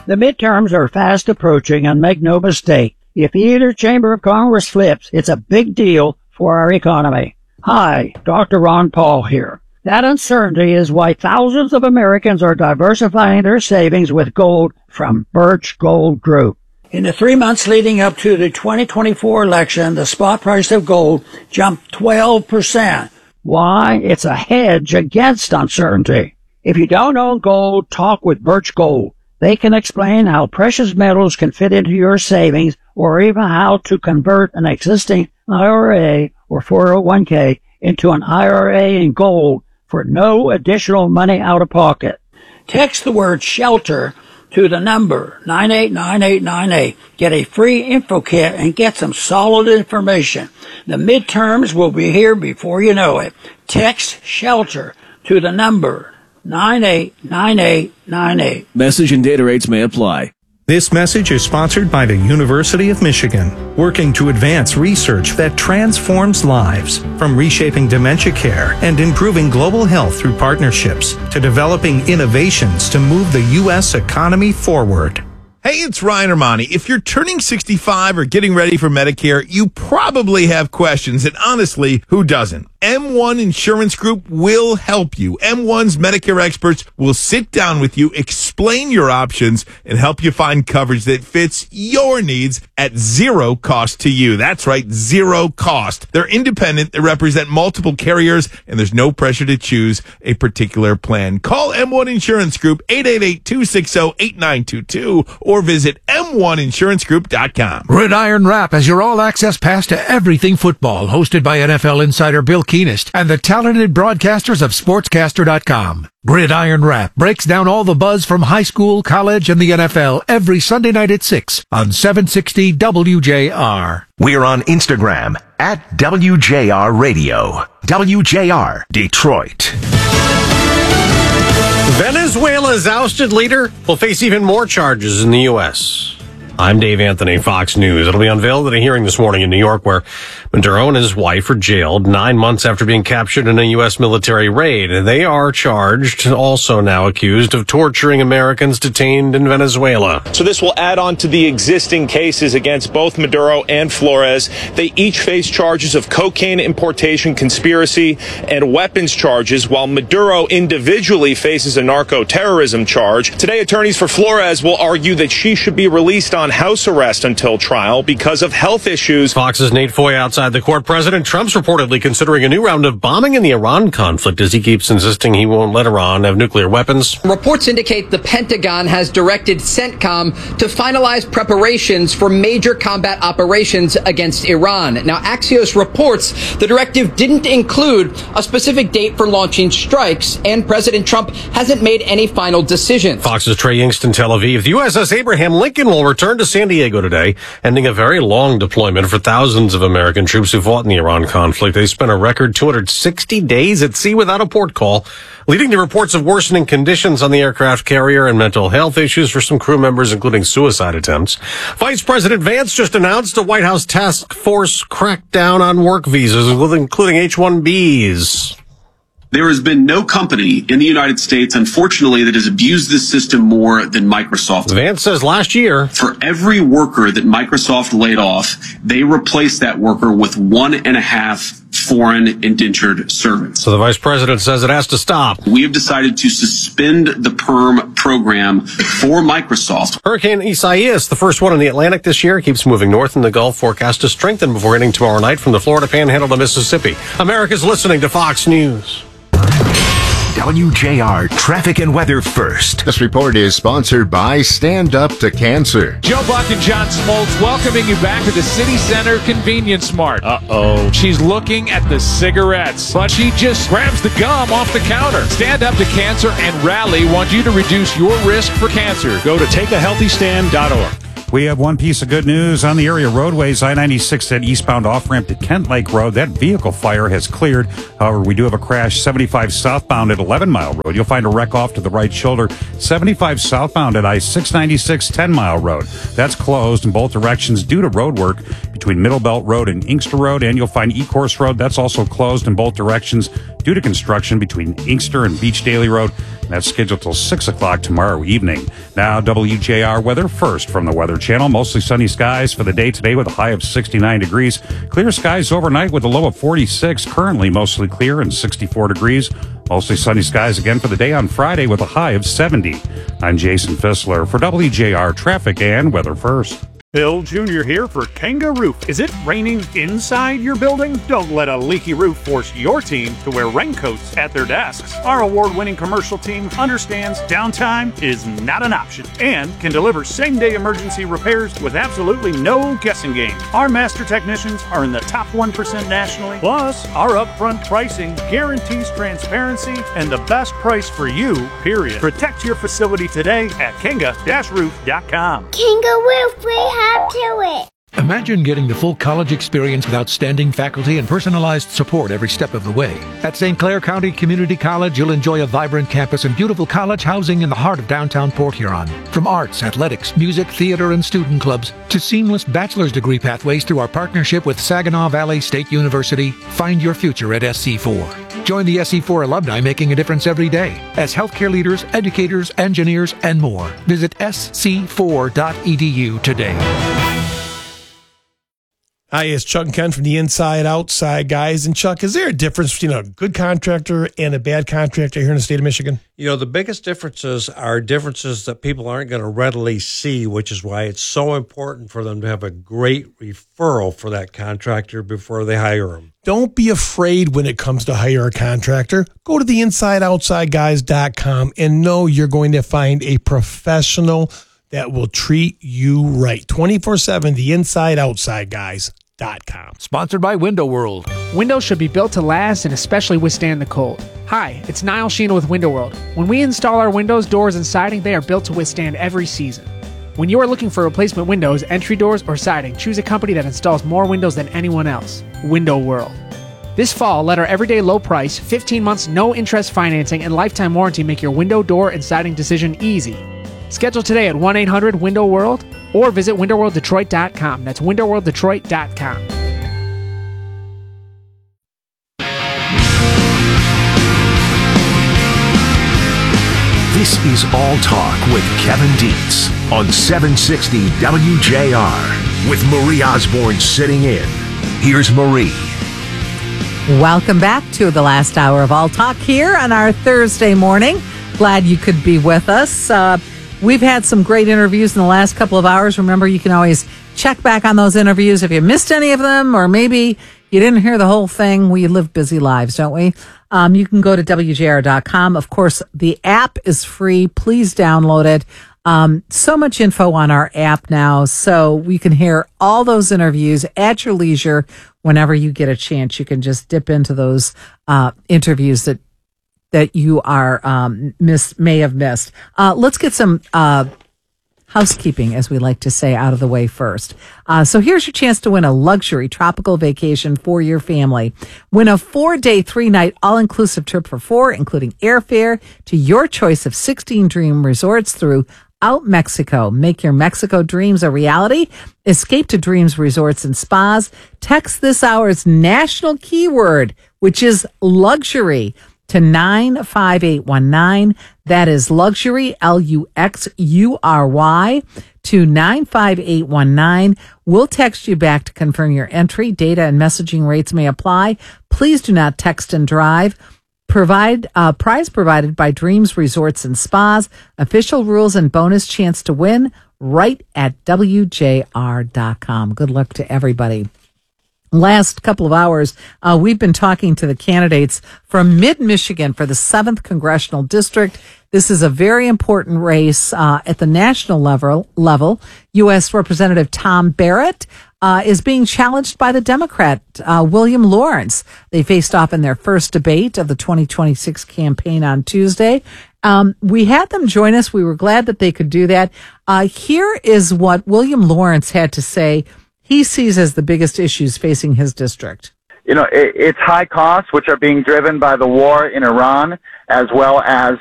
The midterms are fast approaching, and make no mistake, if either chamber of Congress flips, it's a big deal for our economy. Hi, Dr. Ron Paul here. That uncertainty is why thousands of Americans are diversifying their savings with gold from Birch Gold Group. In the 3 months leading up to the 2024 election, the spot price of gold jumped 12%. Why? It's a hedge against uncertainty. If you don't own gold, talk with Birch Gold. They can explain how precious metals can fit into your savings, or even how to convert an existing IRA or 401k into an IRA in gold for no additional money out of pocket. Text the word SHELTER to the number 989898. Get a free info kit and get some solid information. The midterms will be here before you know it. Text SHELTER to the number 989898. Message and data rates may apply. This message is sponsored by the University of Michigan, working to advance research that transforms lives, from reshaping dementia care and improving global health through partnerships to developing innovations to move the U.S. economy forward. Hey, it's Ryan Armani. If you're turning 65 or getting ready for Medicare, you probably have questions, and honestly, who doesn't? M1 Insurance Group will help you. M1's Medicare experts will sit down with you, explain your options, and help you find coverage that fits your needs at zero cost to you. That's right, zero cost. They're independent, they represent multiple carriers, and there's no pressure to choose a particular plan. Call M1 Insurance Group, 888-260-8922, or visit m1insurancegroup.com. Gridiron Wrap has your all-access pass to everything football, hosted by NFL insider Bill Keenest and the talented broadcasters of Sportscaster.com. Gridiron Wrap breaks down all the buzz from high school, college, and the NFL every Sunday night at 6 on 760 WJR. We're on Instagram at WJR Radio. WJR Detroit. Venezuela's ousted leader will face even more charges in the U.S. I'm Dave Anthony, Fox News. It'll be unveiled at a hearing this morning in New York where Maduro and his wife are jailed 9 months after being captured in a U.S. military raid. They are charged, also now accused, of torturing Americans detained in Venezuela. So this will add on to the existing cases against both Maduro and Flores. They each face charges of cocaine importation, conspiracy, and weapons charges, while Maduro individually faces a narco-terrorism charge. Today, attorneys for Flores will argue that she should be released on house arrest until trial because of health issues. Fox's Nate Foy outside the court. President Trump's reportedly considering a new round of bombing in the Iran conflict as he keeps insisting he won't let Iran have nuclear weapons. Reports indicate the Pentagon has directed CENTCOM to finalize preparations for major combat operations against Iran. Now, Axios reports the directive didn't include a specific date for launching strikes, and President Trump hasn't made any final decisions. Fox's Trey Yingst in Tel Aviv. The USS Abraham Lincoln will return to San Diego today, ending a very long deployment for thousands of American troops who fought in the Iran conflict. They spent a record 260 days at sea without a port call, leading to reports of worsening conditions on the aircraft carrier and mental health issues for some crew members, including suicide attempts. Vice President Vance just announced a White House task force crackdown on work visas, including H-1Bs. There has been no company in the United States, unfortunately, that has abused this system more than Microsoft. Vance says last year, for every worker that Microsoft laid off, they replaced that worker with 1.5 foreign indentured servants. So the vice president says it has to stop. We have decided to suspend the PERM program for Microsoft. Hurricane Isaias, the first one in the Atlantic this year, keeps moving north in the Gulf, forecast to strengthen before hitting tomorrow night from the Florida Panhandle to Mississippi. America's listening to Fox News. WJR Traffic and Weather First. This report is sponsored by Stand Up to Cancer. Joe Buck and John Smoltz welcoming you back to the City Center Convenience Mart. Uh-oh. She's looking at the cigarettes, but she just grabs the gum off the counter. Stand Up to Cancer and Rally want you to reduce your risk for cancer. Go to takeahealthystand.org. We have one piece of good news on the area roadways. I-96 at eastbound off-ramp to Kent Lake Road. That vehicle fire has cleared. However, we do have a crash 75 southbound at 11 Mile Road. You'll find a wreck off to the right shoulder. 75 southbound at I-696 10 Mile Road. That's closed in both directions due to road work. between Middle Belt Road and Inkster Road, and you'll find E-Course Road. That's also closed in both directions due to construction between Inkster and Beach Daily Road. That's scheduled till 6 o'clock tomorrow evening. Now, WJR weather first from the Weather Channel. Mostly sunny skies for the day today with a high of 69 degrees. Clear skies overnight with a low of 46. Currently mostly clear and 64 degrees. Mostly sunny skies again for the day on Friday with a high of 70. I'm Jason Fissler for WJR Traffic and Weather First. Bill Jr. here for Kenga Roof. Is it raining inside your building? Don't let a leaky roof force your team to wear raincoats at their desks. Our award-winning commercial team understands downtime is not an option and can deliver same-day emergency repairs with absolutely no guessing game. Our master technicians are in the top 1% nationally. Plus, our upfront pricing guarantees transparency and the best price for you, period. Protect your facility today at Kenga-Roof.com. Kenga Roof, we have to it. Imagine getting the full college experience with outstanding faculty and personalized support every step of the way. At St. Clair County Community College, you'll enjoy a vibrant campus and beautiful college housing in the heart of downtown Port Huron. From arts, athletics, music, theater, and student clubs to seamless bachelor's degree pathways through our partnership with Saginaw Valley State University, find your future at SC4. Join the SC4 alumni making a difference every day as healthcare leaders, educators, engineers, and more. Visit sc4.edu today. Hi, it's Chuck and Ken from the Inside Outside guys. And Chuck, is there a difference between a good contractor and a bad contractor here in the state of Michigan? You know, the biggest differences are differences that people aren't going to readily see, which is why it's so important for them to have a great referral for that contractor before they hire them. Don't be afraid when it comes to hire a contractor. Go to the InsideOutsideGuys.com and know you're going to find a professional that will treat you right. 24/7, the InsideOutsideGuys.com. Sponsored by Window World. Windows should be built to last and especially withstand the cold. Hi, it's Niall Sheena with Window World. When we install our windows, doors, and siding, they are built to withstand every season. When you are looking for replacement windows, entry doors, or siding, choose a company that installs more windows than anyone else. Window World. This fall, let our everyday low price, 15 months no interest financing, and lifetime warranty make your window, door, and siding decision easy. Schedule today at 1-800-WINDOW-WORLD or visit WindowWorldDetroit.com. That's WindowWorldDetroit.com. This is All Talk with Kevin Dietz on 760 WJR with Marie Osborne sitting in. Here's Marie. Welcome back to the last hour of All Talk here on our Thursday morning. Glad you could be with us. We've had some great interviews in the last couple of hours. Remember, you can always check back on those interviews if you missed any of them, or maybe you didn't hear the whole thing. We live busy lives, don't we? You can go to WJR.com. Of course, the app is free. Please download it. So much info on our app now, so we can hear all those interviews at your leisure whenever you get a chance. You can just dip into those interviews that you are may have missed. Let's get some housekeeping, as we like to say, out of the way first. So here's your chance to win a luxury tropical vacation for your family. Win a 4-day, 3-night, all-inclusive trip for 4, including airfare to your choice of 16 dream resorts throughout Mexico. Make your Mexico dreams a reality. Escape to Dreams Resorts and Spas. Text this hour's national keyword, which is luxury, to 95819. That is luxury, LUXURY, to 95819. We'll text you back to confirm your entry. Data and messaging rates may apply. Please do not text and drive. Prize provided by Dreams Resorts and Spas. Official rules and bonus chance to win right at WJR.com. Good luck to everybody. Last couple of hours, we've been talking to the candidates from Mid-Michigan for the 7th Congressional District. This is a very important race at the national level. U.S. Representative Tom Barrett is being challenged by the Democrat, William Lawrence. They faced off in their first debate of the 2026 campaign on Tuesday. We had them join us. We were glad that they could do that. Here is what William Lawrence had to say he sees as the biggest issues facing his district. You know, it's high costs, which are being driven by the war in Iran, as well as